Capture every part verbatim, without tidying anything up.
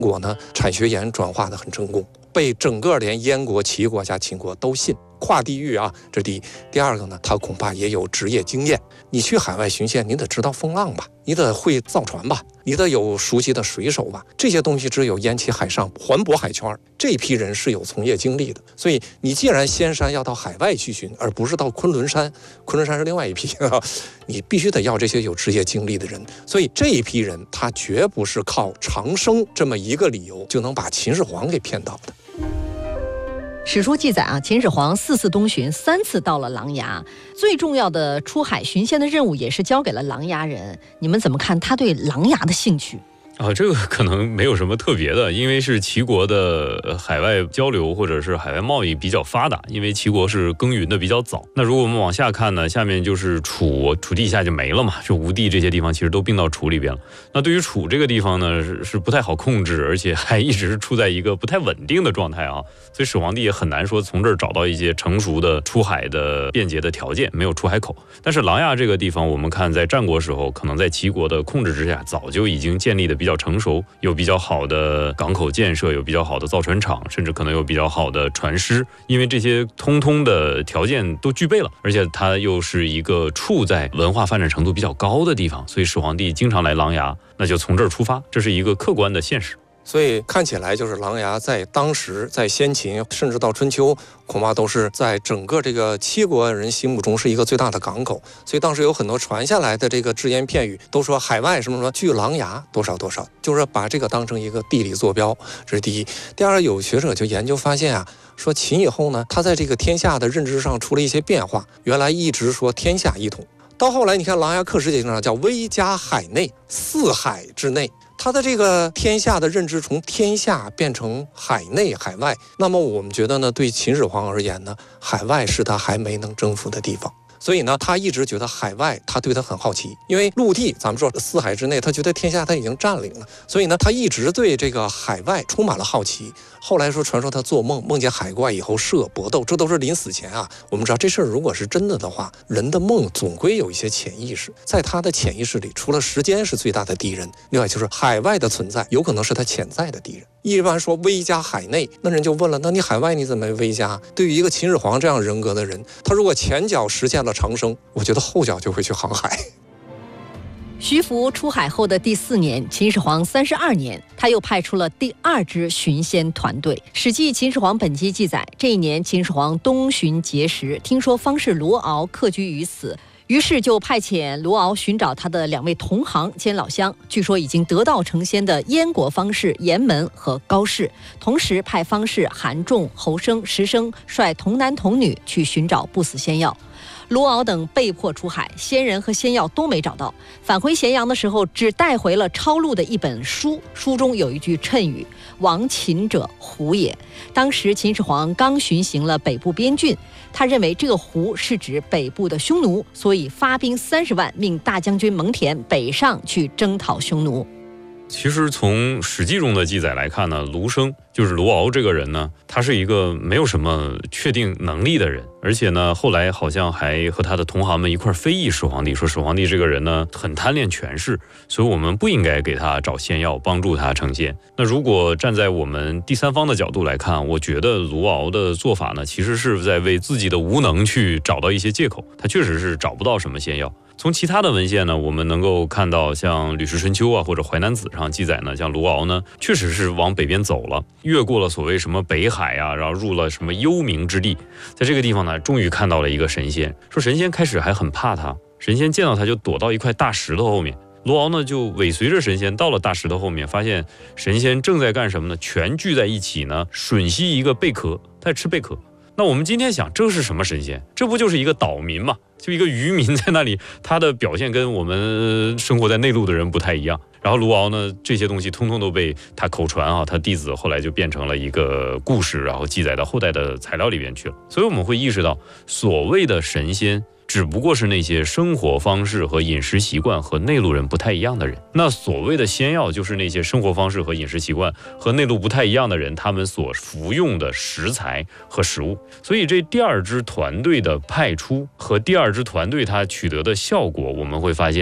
果呢产学研转化的很成功，被整个连燕国、齐国加秦国都信。跨地域啊，这第一。第二个呢，他恐怕也有职业经验。你去海外巡线，你得知道风浪吧，你得会造船吧，你得有熟悉的水手吧，这些东西只有燕齐海上环渤海圈，这批人是有从业经历的。所以你既然仙山要到海外去巡，而不是到昆仑山，昆仑山是另外一批啊，你必须得要这些有职业经历的人。所以这一批人，他绝不是靠长生这么一个理由就能把秦始皇给骗到的。 史书记载啊，秦始皇四次东巡，三次到了琅琊，最重要的出海巡线的任务也是交给了琅琊人。你们怎么看他对琅琊的兴趣？ 啊，这个可能没有什么特别的，因为是齐国的海外交流或者是海外贸易比较发达，因为齐国是耕耘的比较早。那如果我们往下看呢，下面就是楚，楚地下就没了嘛，就吴地这些地方其实都并到楚里边了。那对于楚这个地方呢，是是不太好控制，而且还一直是处在一个不太稳定的状态啊，所以始皇帝也很难说从这儿找到一些成熟的出海的便捷的条件，没有出海口。但是琅琊这个地方，我们看在战国时候，可能在齐国的控制之下，早就已经建立的比较成熟，有比较好的港口建设，有比较好的造船厂，甚至可能有比较好的船师，因为这些通通的条件都具备了，而且它又是一个处在文化发展程度比较高的地方，所以始皇帝经常来琅琊，那就从这儿出发，这是一个客观的现实。 所以看起来就是琅琊在当时，在先秦甚至到春秋，恐怕都是在整个这个七国人心目中是一个最大的港口。所以当时有很多传下来的这个只言片语，都说海外什么什么距琅琊多少多少，就是把这个当成一个地理坐标，这是第一。第二，有学者就研究发现啊，说秦以后呢，他在这个天下的认知上出了一些变化。原来一直说天下一统，到后来你看琅琊刻石节上叫威加海内，四海之内。他的这个天下的认知从天下变成海内海外，那么我们觉得呢，对秦始皇而言呢，海外是他还没能征服的地方。所以呢，他一直觉得海外他对他很好奇，因为陆地咱们说四海之内，他觉得天下他已经占领了，所以呢，他一直对这个海外充满了好奇。后来说传说他做梦梦见海怪以后设搏斗，这都是临死前啊。我们知道这事儿如果是真的的话，人的梦总归有一些潜意识，在他的潜意识里，除了时间是最大的敌人，另外就是海外的存在有可能是他潜在的敌人。一般说威加海内，那人就问了，那你海外你怎么威加？对于一个秦始皇这样人格的人，他如果前脚实现了长生，我觉得后脚就会去航海。 徐福出海后的第四年，秦始皇三十二年，他又派出了第二支巡仙团队。《史记·秦始皇本纪》记载，这一年秦始皇东巡碣石，听说方士罗敖客居于此，于是就派遣罗敖寻找他的两位同行兼老乡，据说已经得道成仙的燕国方士严门和高适，同时派方士韩仲、侯生、石生率童男童女去寻找不死仙药。罗敖等被迫出海，仙人和仙药都没找到。返回咸阳的时候，只带回了抄录的一本书，书中有一句谶语：“亡秦者，胡也。”当时秦始皇刚巡行了北部边郡，他认为这个胡是指北部的匈奴，所以发兵三十万，命大将军蒙恬北上去征讨匈奴。 其实从《史记》中的记载来看呢，卢生就是罗敖这个人呢，他是一个没有什么确定能力的人，而且呢，后来好像还和他的同行们一块非议始皇帝，说始皇帝这个人呢很贪恋权势，所以我们不应该给他找仙药帮助他成仙。那如果站在我们第三方的角度来看，我觉得卢敖的做法呢，其实是在为自己的无能去找到一些借口，他确实是找不到什么仙药。从其他的文献呢，我们能够看到像《吕氏春秋》啊或者《淮南子》上记载呢，像卢敖呢确实是往北边走了，越过了所谓什么北海啊，然后入了什么幽冥之地，在这个地方呢终于看到了一个神仙，说神仙开始还很怕他，神仙见到他就躲到一块大石头后面，罗敖呢就尾随着神仙到了大石头后面，发现神仙正在干什么呢？全聚在一起呢吮吸一个贝壳，他在吃贝壳。那我们今天想，这是什么神仙？这不就是一个岛民嘛，就一个渔民在那里，他的表现跟我们生活在内陆的人不太一样。然后卢敖呢，这些东西通通都被他口传啊，他弟子后来就变成了一个故事，然后记载到后代的材料里边去了。所以我们会意识到，所谓的神仙只不过是那些生活方式和饮食习惯和内陆人不太一样的人，那所谓的仙药就是那些生活方式和饮食习惯和内陆不太一样的人，他们所服用的食材和食物。所以这第二支团队的派出和第二支团队它取得的效果，我们会发现呢，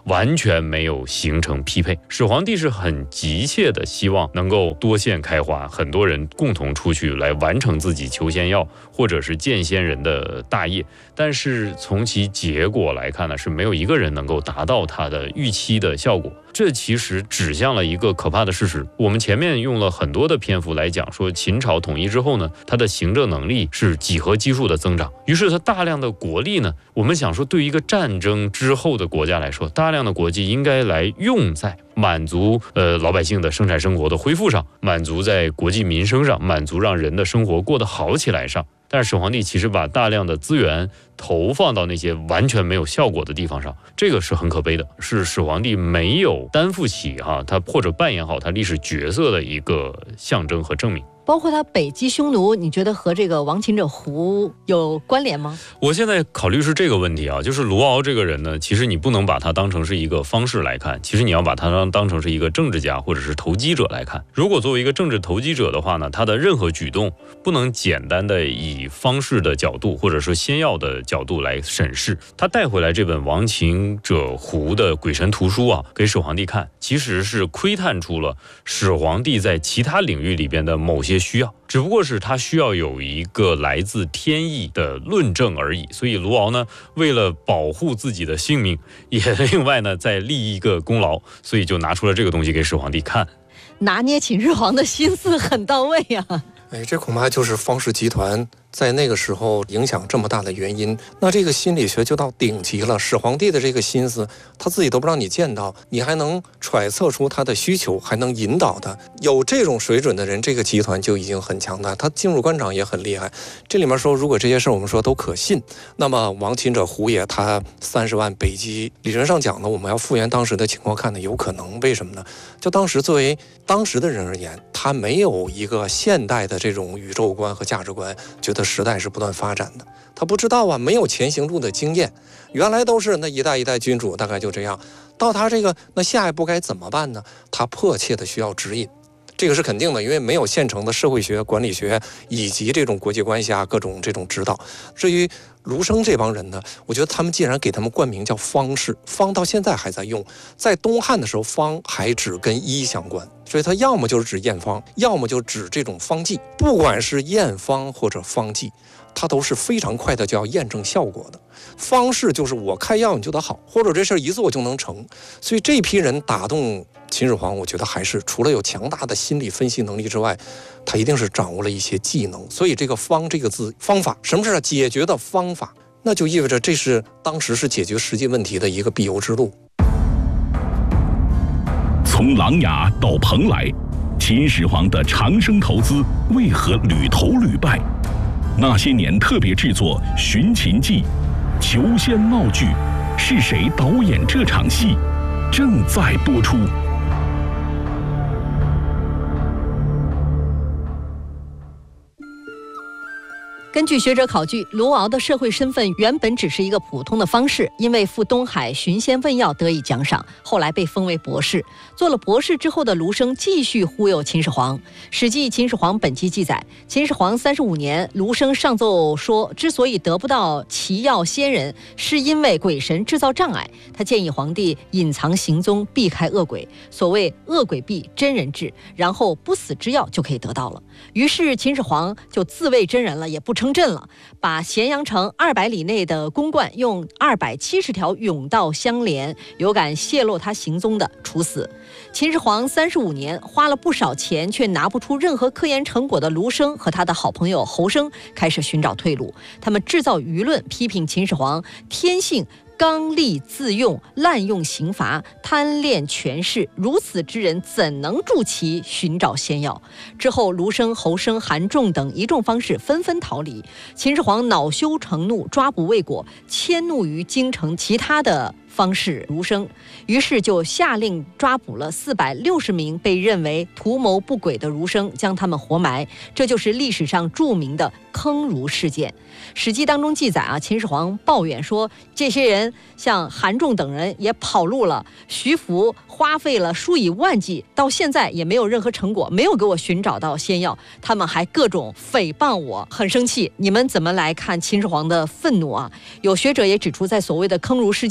完全没有形成匹配。始皇帝是很急切的希望能够多线开花，很多人共同出去来完成自己求仙药或者是见仙人的大业，但是从其结果来看呢，是没有一个人能够达到他的预期的效果。这其实指向了一个可怕的事实。我们前面用了很多的篇幅来讲说，秦朝统一之后呢，它的行政能力是几何基数的增长，于是它大量的国力呢，我们想说对于一个战争之后的国家来说，大量的国际应该来用在满足呃老百姓的生产生活的恢复上，满足在国计民生上，满足让人的生活过得好起来上。但是始皇帝其实把大量的资源投放到那些完全没有效果的地方上，这个是很可悲的，是始皇帝没有担负起哈他或者扮演好他历史角色的一个象征和证明。 包括他北击匈奴，你觉得和这个亡秦者胡有关联吗？ 我现在考虑是这个问题啊，就是卢敖这个人呢，其实你不能把他当成是一个方式来看，其实你要把他当当成是一个政治家或者是投机者来看。如果作为一个政治投机者的话呢，他的任何举动不能简单的以方式的角度或者说仙药的角度来审视。他带回来这本亡秦者胡的鬼神图书啊，给始皇帝看，其实是窥探出了始皇帝在其他领域里边的某些需要，只不过是他需要有一个来自天意的论证而已。所以卢敖呢，为了保护自己的性命，也另外呢再立一个功劳，所以就拿出了这个东西给始皇帝看。 拿捏秦始皇的心思很到位啊！ 哎，这恐怕就是方氏集团在那个时候影响这么大的原因。那这个心理学就到顶级了，始皇帝的这个心思他自己都不让你见到，你还能揣测出他的需求，还能引导他。有这种水准的人，这个集团就已经很强大，他进入官场也很厉害。这里面说，如果这些事我们说都可信，那么亡秦者胡也他三十万北击，理论上讲呢，我们要复原当时的情况看呢，有可能。为什么呢？就当时作为当时的人而言，他没有一个现代的这种宇宙观和价值观，觉得时代是不断发展的，他不知道啊，没有前行路的经验，原来都是那一代一代君主大概就这样，到他这个那下一步该怎么办呢？他迫切的需要指引，这个是肯定的，因为没有现成的社会学、管理学以及这种国际关系啊各种这种指导。至于卢生这帮人呢，我觉得他们既然给他们冠名叫方士，方到现在还在用，在东汉的时候方还只跟医相关，所以他要么就是指验方，要么就指这种方剂，不管是验方或者方剂，它都是非常快的就要验证效果的。方式就是我开药你就得好，或者这事一做就能成。所以这批人打动秦始皇，我觉得还是除了有强大的心理分析能力之外，他一定是掌握了一些技能。所以这个方这个字，方法，什么是解决的方法？那就意味着这是当时是解决实际问题的一个必由之路。 从琅琊到蓬莱，秦始皇的长生投资为何屡投屡败？那些年特别制作《寻秦记》，求仙闹剧，是谁导演这场戏？正在播出。 根据学者考据，卢敖的社会身份原本只是一个普通的方士，因为赴东海寻仙问药得以奖赏，后来被封为博士。做了博士之后的卢生继续忽悠秦始皇。《史记·秦始皇本纪》记载，秦始皇三十五年，卢生上奏说，之所以得不到奇药仙人，是因为鬼神制造障碍。他建议皇帝隐藏行踪，避开恶鬼，所谓恶鬼避，真人治，然后不死之药就可以得到了。于是秦始皇就自谓真人了，也不称阵了，把咸阳城二百里内的宫观用二百七十条甬道相连，有敢泄露他行踪的处死。秦始皇三十五年，花了不少钱却拿不出任何科研成果的卢生和他的好朋友侯生开始寻找退路，他们制造舆论，批评秦始皇天性刚戾自用，滥用刑罚，贪恋权势，如此之人怎能助其寻找仙药？之后卢生、侯生、韩仲等一众方士纷纷逃离，秦始皇恼羞成怒，抓捕未果，迁怒于京城其他的方士卢生，于是就下令抓捕了四百六十名被认为图谋不轨的儒生，将他们活埋。这就是历史上著名的坑儒事件。史记当中记载啊，秦始皇抱怨说，这些人像韩仲等人也跑路了，徐福花费了数以万计，到现在也没有任何成果，没有给我寻找到仙药，他们还各种诽谤我，很生气。你们怎么来看秦始皇的愤怒啊？有学者也指出，在所谓的坑儒事件当中，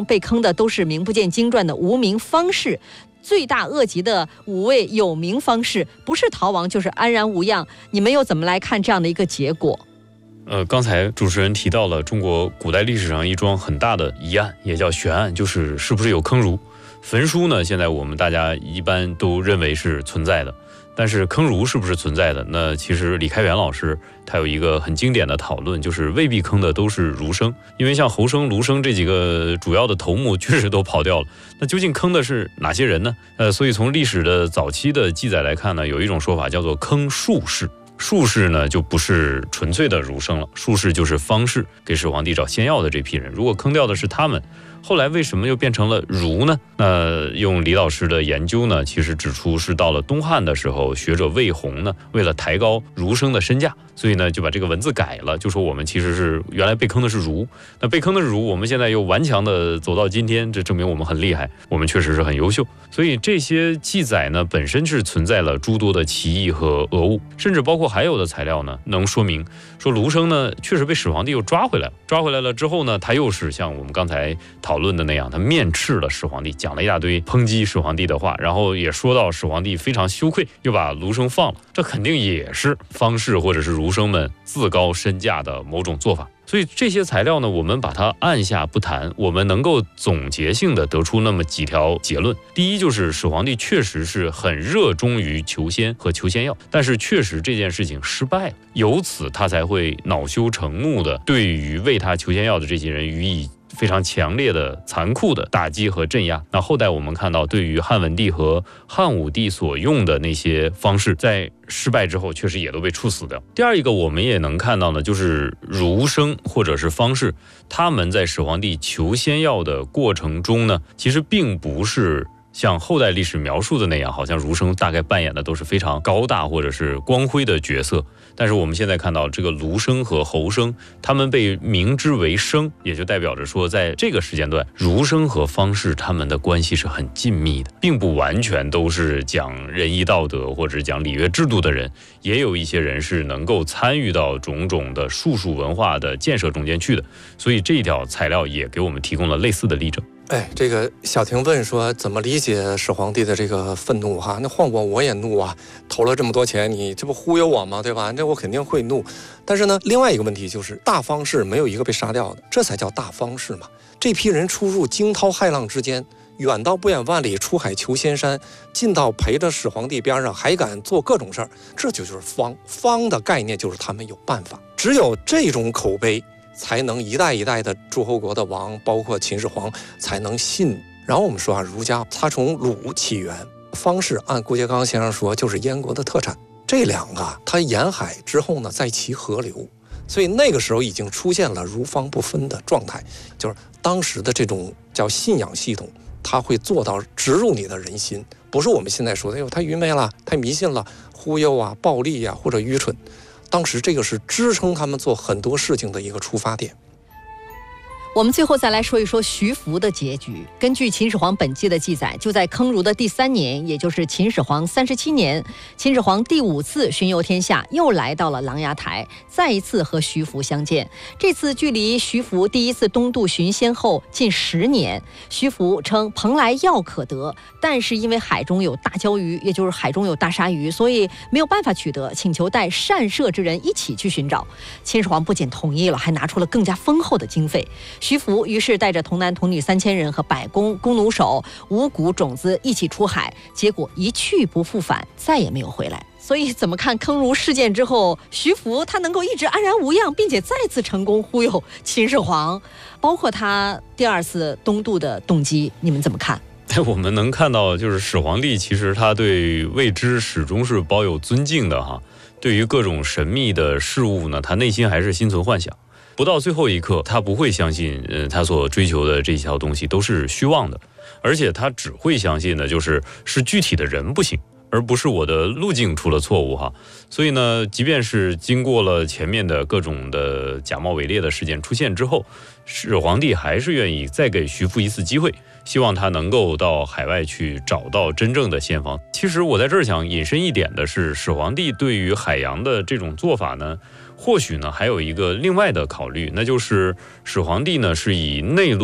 称被坑的都是名不见经传的无名方士，罪大恶极的五位有名方士，不是逃亡就是安然无恙。你们又怎么来看这样的一个结果？ 呃，刚才主持人提到了中国古代历史上一桩很大的疑案，也叫悬案，就是是不是有坑儒。焚书呢，现在我们大家一般都认为是存在的，但是坑儒是不是存在的？那其实李开元老师他有一个很经典的讨论，就是未必坑的都是儒生，因为像侯生、卢生这几个主要的头目确实都跑掉了，那究竟坑的是哪些人呢？呃，所以从历史的早期的记载来看呢，有一种说法叫做坑术士。术士呢就不是纯粹的儒生了，术士就是方士，给始皇帝找仙药的这批人。如果坑掉的是他们，后来为什么又变成了儒呢？那用李老师的研究呢，其实指出是到了东汉的时候，学者魏宏呢，为了抬高儒生的身价，所以呢就把这个文字改了，就说我们其实是原来被坑的是儒，那被坑的是儒，我们现在又顽强的走到今天，这证明我们很厉害，我们确实是很优秀。所以这些记载呢，本身是存在了诸多的歧义和讹误，甚至包括还有的材料呢，能说明说卢生呢确实被始皇帝又抓回来了，抓回来了之后呢，他又是像我们刚才讨论的那样，他面斥了始皇帝，讲了一大堆抨击始皇帝的话，然后也说到始皇帝非常羞愧，又把卢生放了，这肯定也是方士或者是儒生们自高身价的某种做法。所以这些材料呢，我们把它按下不谈，我们能够总结性的得出那么几条结论。第一，就是始皇帝确实是很热衷于求仙和求仙药，但是确实这件事情失败了，由此他才会恼羞成怒的对于为他求仙药的这些人予以非常强烈的残酷的打击和镇压。那后代我们看到，对于汉文帝和汉武帝所用的那些方式，在失败之后确实也都被处死掉。第二一个我们也能看到呢，就是儒生或者是方士，他们在始皇帝求仙药的过程中呢，其实并不是像后代历史描述的那样，好像儒生大概扮演的都是非常高大或者是光辉的角色。但是我们现在看到这个卢生和侯生，他们被明之为生，也就代表着说，在这个时间段，儒生和方士他们的关系是很紧密的，并不完全都是讲仁义道德或者讲礼乐制度的人，也有一些人是能够参与到种种的术数文化的建设中间去的。所以这一条材料也给我们提供了类似的例证。 哎，这个小婷问说怎么理解始皇帝的这个愤怒哈？那换我我也怒啊，投了这么多钱，你这不忽悠我吗？对吧？这我肯定会怒。但是呢，另外一个问题就是大方士没有一个被杀掉的，这才叫大方士嘛。这批人出入惊涛骇浪之间，远到不远万里出海求仙山，近到陪着始皇帝边上，还敢做各种事儿，这就就是方。方的概念就是他们有办法，只有这种口碑，才能一代一代的诸侯国的王，包括秦始皇才能信。然后我们说啊，儒家它从鲁起源，方士按顾颉刚先生说就是燕国的特产。这两个它沿海之后呢，在其河流，所以那个时候已经出现了儒方不分的状态，就是当时的这种叫信仰系统，它会做到植入你的人心，不是我们现在说的，哎呦太愚昧了，太迷信了，忽悠啊、暴力啊或者愚蠢。当时这个是支撑他们做很多事情的一个出发点。 我们最后再来说一说徐福的结局。根据《秦始皇本纪》的记载，就在坑儒的第三年，也就是秦始皇三十七年，秦始皇第五次巡游天下，又来到了琅琊台，再一次和徐福相见。这次距离徐福第一次东渡寻仙后近十年。徐福称蓬莱药可得，但是因为海中有大鲛鱼，也就是海中有大鲨鱼，所以没有办法取得，请求带善射之人一起去寻找。秦始皇不仅同意了，还拿出了更加丰厚的经费。徐福于是带着童男童女三千人和百工弓弩手、五谷种子一起出海，结果一去不复返，再也没有回来。所以怎么看坑儒事件之后，徐福他能够一直安然无恙，并且再次成功忽悠秦始皇，包括他第二次东渡的动机，你们怎么看？ 我们能看到，就是始皇帝其实他对未知始终是抱有尊敬的哈，对于各种神秘的事物呢，他内心还是心存幻想。不到最后一刻，他不会相信，呃，他所追求的这条东西都是虚妄的，而且他只会相信的就是是具体的人不行，而不是我的路径出了错误哈。所以呢，即便是经过了前面的各种的假冒伪劣的事件出现之后，始皇帝还是愿意再给徐福一次机会，希望他能够到海外去找到真正的仙方。其实我在这儿想引申一点的是，始皇帝对于海洋的这种做法呢，或许呢还有一个另外的考虑，那就是始皇帝呢是以内陆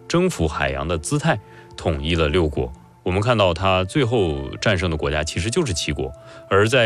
征服海洋的姿态，统一了六国。我们看到他最后战胜的国家其实就是齐国，而在